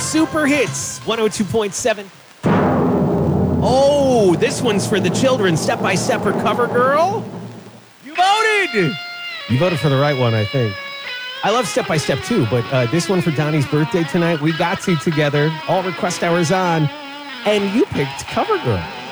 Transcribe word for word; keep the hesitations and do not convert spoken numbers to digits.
Super Hits, one oh two point seven. Oh, this one's for the children. Step by Step or Cover Girl? You voted! You voted for the right one, I think. I love Step by Step too, but uh, this one for Donnie's birthday tonight, we got to together. All request hours on, and you picked Cover Girl.